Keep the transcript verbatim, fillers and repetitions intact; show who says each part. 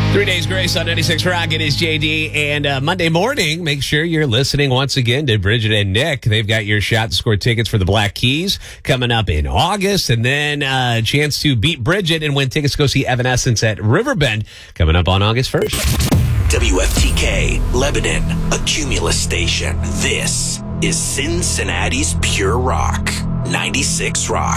Speaker 1: Three Days Grace on ninety-six Rock. It is J D. And uh, Monday morning, make sure you're listening once again to Bridget and Nick. They've got your shot to score tickets for the Black Keys coming up in August. And then uh, a chance to beat Bridget and win tickets to go see Evanescence at Riverbend coming up on August first.
Speaker 2: W F T K, Lebanon, a Cumulus station. This is Cincinnati's Pure Rock, ninety-six Rock.